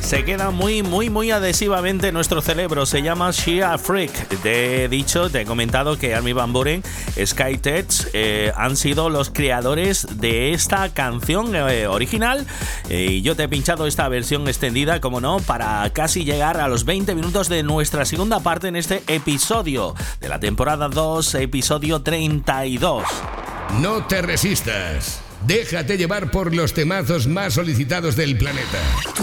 Se queda muy adhesivamente en nuestro cerebro. Se llama Shea Freak. Te he comentado que Armin van Buuren, Skytech han sido los creadores de esta canción original, y yo te he pinchado esta versión extendida, como no, para casi llegar a los 20 minutos de nuestra segunda parte en este episodio de la temporada 2, episodio 32. No te resistas. Déjate llevar por los temazos más solicitados del planeta.